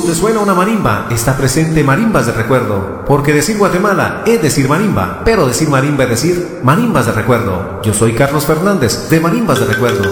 te suena una marimba, está presente Marimbas de Recuerdo. Porque decir Guatemala es decir marimba, pero decir marimba es decir marimbas de recuerdo. Yo soy Carlos Fernández de Marimbas de Recuerdo.